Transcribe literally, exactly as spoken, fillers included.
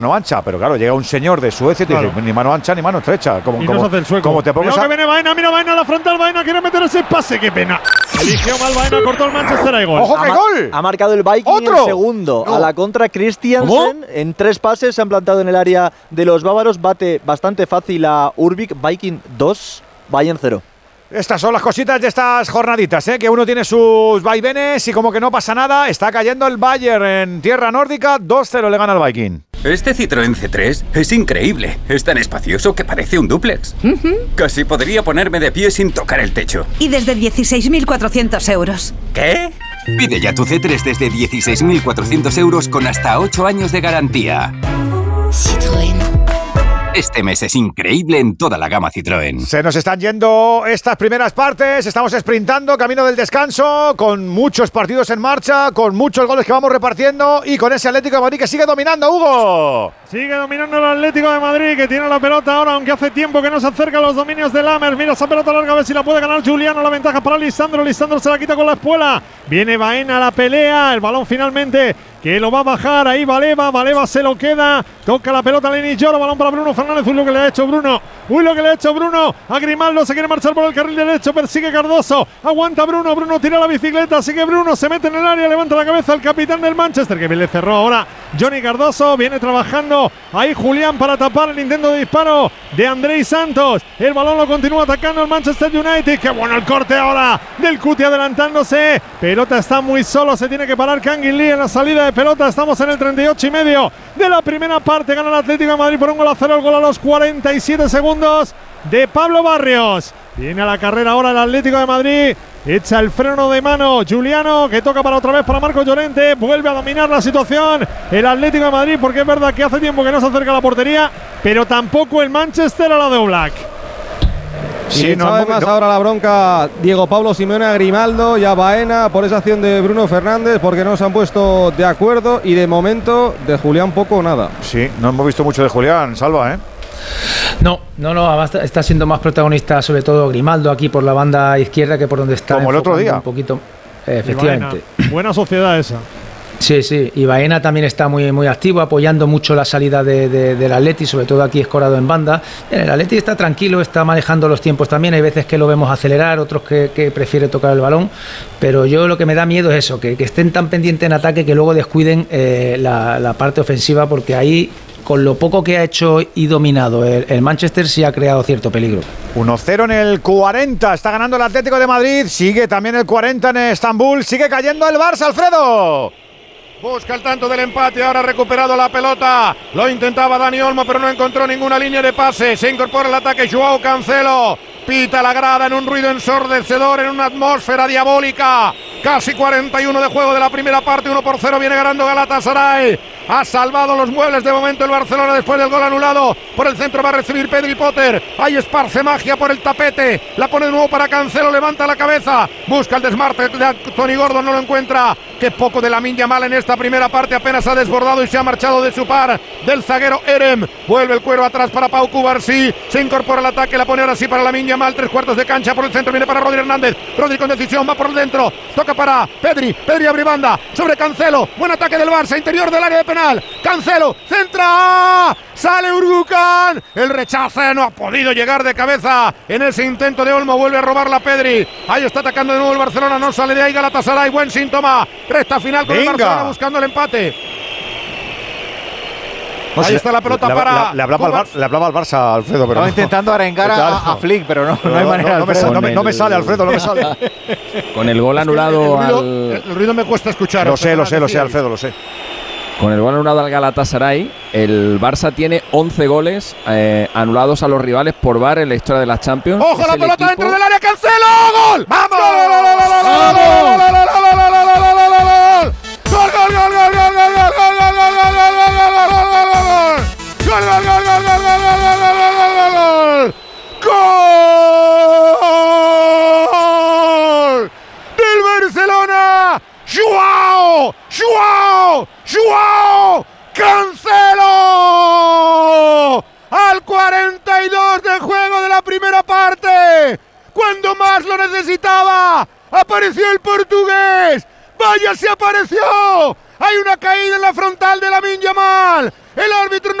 mano ancha, pero claro, llega un señor de Suecia y te claro. dice ni mano ancha ni mano estrecha. Como, y como, nos hace el sueco. Como te pongas Mira a... que viene Baena, mira Baena, la frontal Baena, quiere meter ese pase, qué pena. Eligió mal Baena, cortó el Manchester, hay gol. ¡Ojo que ha, gol! Ha marcado el Viking ¿Otro? el segundo. No. A la contra Christiansen, ¿Cómo? en tres pases se han plantado en el área de los bávaros. Bate bastante fácil a Urbik. Viking dos, Bayern cero. Estas son las cositas de estas jornaditas, ¿eh? Que uno tiene sus vaivenes y como que no pasa nada. Está cayendo el Bayern en tierra nórdica, dos cero le gana al Viking. Este Citroën C tres es increíble. Es tan espacioso que parece un dúplex. Uh-huh. Casi podría ponerme de pie sin tocar el techo. Y desde dieciséis mil cuatrocientos euros. ¿Qué? Pide ya tu C tres desde dieciséis mil cuatrocientos euros con hasta ocho años de garantía. Citroën. Este mes es increíble en toda la gama Citroën. Se nos están yendo estas primeras partes, estamos sprintando, camino del descanso, con muchos partidos en marcha, con muchos goles que vamos repartiendo y con ese Atlético de Madrid que sigue dominando, Hugo. Sigue dominando el Atlético de Madrid, que tiene la pelota ahora, aunque hace tiempo que no se acerca a los dominios de Lammers. Mira esa pelota larga, a ver si la puede ganar Juliano. La ventaja para Lisandro. Lisandro se la quita con la espuela. Viene Baena a la pelea. El balón finalmente que lo va a bajar. Ahí Baleva. Baleva se lo queda. Toca la pelota a Lenny Lloro. Balón para Bruno Fernández. Uy, lo que le ha hecho Bruno. Uy, lo que le ha hecho Bruno. A Grimaldo. Se quiere marchar por el carril derecho. Persigue Cardoso. Aguanta Bruno. Bruno tira la bicicleta. Sigue Bruno. Se mete en el área. Levanta la cabeza el capitán del Manchester. Que bien le cerró ahora Johnny Cardoso. Viene trabajando. Ahí Julián para tapar el intento de disparo de Andrei Santos. El balón lo continúa atacando el Manchester United. Qué bueno el corte ahora del Cuti adelantándose. Pelota está muy solo. Se tiene que parar Kangin Lee en la salida de pelota. Estamos en el treinta y ocho y medio de la primera parte. Gana el Atlético de Madrid por un gol a cero. El gol a los cuarenta y siete segundos de Pablo Barrios. Viene a la carrera ahora el Atlético de Madrid. Echa el freno de mano Juliano, que toca para otra vez para Marco Llorente. Vuelve a dominar la situación el Atlético de Madrid, porque es verdad que hace tiempo que no se acerca a la portería, pero tampoco el Manchester a la de Oblak. Sí, y no, además no. Ahora la bronca Diego Pablo Simeone a Grimaldo y a Baena por esa acción de Bruno Fernández, porque no se han puesto de acuerdo, y de momento de Julián poco o nada. Sí, no hemos visto mucho de Julián, Salva, ¿eh? No, no, no, está siendo más protagonista sobre todo Grimaldo aquí por la banda izquierda que por donde está. Como el otro día. Un poquito, eh, efectivamente. Buena sociedad esa. Sí, sí, y Baena también está muy, muy activo, apoyando mucho la salida de, de, del Atleti, sobre todo aquí escorado en banda. El Atleti está tranquilo, está manejando los tiempos también, hay veces que lo vemos acelerar, otros que, que prefiere tocar el balón, pero yo lo que me da miedo es eso, que, que estén tan pendientes en ataque que luego descuiden eh, la, la parte ofensiva, porque ahí, con lo poco que ha hecho y dominado el, el Manchester, sí ha creado cierto peligro. uno cero en el cuarenta, está ganando el Atlético de Madrid, sigue también el cuarenta en Estambul, sigue cayendo el Barça, Alfredo. Busca el tanto del empate, ahora ha recuperado la pelota. Lo intentaba Dani Olmo, pero no encontró ninguna línea de pase. Se incorpora el ataque Joao Cancelo. Pita la grada en un ruido ensordecedor, en una atmósfera diabólica. Casi cuarenta y uno de juego de la primera parte, uno por cero viene ganando Galatasaray. Ha salvado los muebles de momento el Barcelona después del gol anulado. Por el centro va a recibir Pedri Potter. Ahí esparce magia por el tapete. La pone de nuevo para Cancelo, levanta la cabeza. Busca el desmarte de Tony Gordon, no lo encuentra. Qué poco de Lamine Yamal en esta primera parte. Apenas ha desbordado y se ha marchado de su par del zaguero Erem. Vuelve el cuero atrás para Pau Cubarsí. Se incorpora el ataque, la pone ahora sí para Lamine Yamal. Tres cuartos de cancha por el centro, viene para Rodri Hernández. Rodri con decisión, va por el dentro. Toca para Pedri. Pedri abre banda sobre Cancelo. Buen ataque del Barça, interior del área de penal. Cancelo, centra. Sale Urgucan. El rechace no ha podido llegar de cabeza en ese intento de Olmo. Vuelve a robarla Pedri. Ahí está atacando de nuevo el Barcelona. No sale de ahí Galatasaray. Buen síntoma. Recta final con Venga. el Barcelona buscando el empate. No, Ahí está la pelota le, para. Le, le, hablaba al Bar, le hablaba al Barça, Alfredo. Pero Estaba no. intentando arengar a, a Flick, pero no, no, no hay manera. No, no, me, no, me, no me sale, Alfredo, no me sale. Con el gol anulado. El, el, ruido, al... el ruido me cuesta escuchar. Lo sé, lo sé, lo sé, Alfredo, lo sé. Con el gol anulado al Galatasaray, el Barça tiene once goles eh, anulados a los rivales por V A R en la historia de las Champions. ¡Ojo, la pelota dentro del área! ¡Cancelo! ¡Gol! ¡Vamos! ¡Gol, gol, gol, gol, gol, gol, gol, gol, gol, gol, gol, gol, gol, gol, gol, gol, gol, gol! ¡Gol, gol, gol, gol, gol, gol, gol, gol, gol! ¡Gol! ¡Del Barcelona! ¡Joao! ¡Joao! ¡Joao! ¡Cancelo! Al cuarenta y dos de juego de la primera parte. Cuando más lo necesitaba, apareció el portugués. ¡Vaya, se apareció! Hay una caída en la frontal de Lamine Yamal. El árbitro